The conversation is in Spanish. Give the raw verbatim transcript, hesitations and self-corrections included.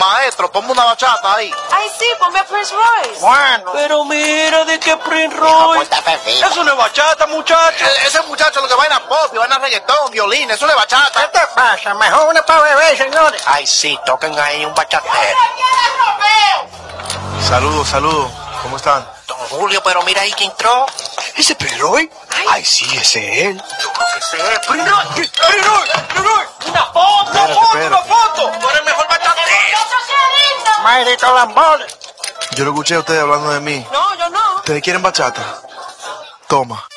Maestro, ponme una bachata ahí. Ay, sí, ponme a Prince Royce. Bueno. Pero mira, ¿de qué Prince Royce? Eso no es bachata, muchacho. E- ese muchacho lo que vaina pop, y vaina reggaetón, violín, eso no es bachata. ¿Qué te pasa? Mejor una para beber, señores. Ay, sí, toquen ahí un bachatero. Saludos, saludos. ¿Cómo están? Don Julio, pero mira ahí que entró. ¿Ese Prince Royce? Ay, sí, ese es él. Ese es Prince Royce. Prince Royce, Prince Royce. Una foto, una Espérate, foto, espérate. una foto. Tú eres el mejor bachatero. Maldito lambones. Yo lo escuché a ustedes hablando de mí. No, yo no. ¿Ustedes quieren bachata? Toma.